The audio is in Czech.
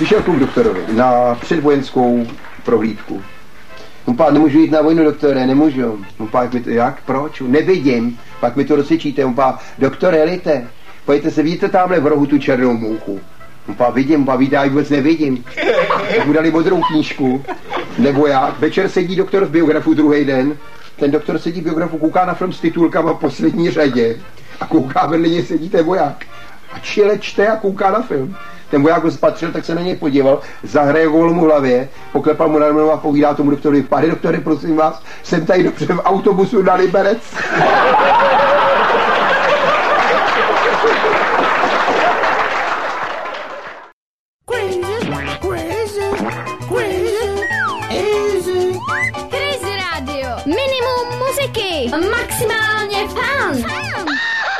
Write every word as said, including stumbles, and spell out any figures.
přišel kluk doktorovi na předvojenskou prohlídku. On pán, nemůžu jít na vojnu, doktore, nemůžu. On pán, jak, mi to, jak, proč? Nevidím. Pak mi to rozsvědčíte. On pán, doktore, helejte, pojďte se, vidíte tamhle v rohu tu černou mouchu. On pán, vidím, pán, víte, já vůbec nevidím. Tak mu dali modrou knížku, nebo jak. Večer sedí doktor v biografu druhý den. Ten doktor sedí v biografu, kouká na film s titulkama v poslední řadě a kouká vedle něj sedí ten voják. A čile čte a kouká na film. Ten voják ho spatřil, tak se na něj podíval, zahrejoval mu hlavě, poklepal mu na rameno a povídá tomu doktorovi, pane doktore, prosím vás, jsem tady dobře v autobusu na Liberec.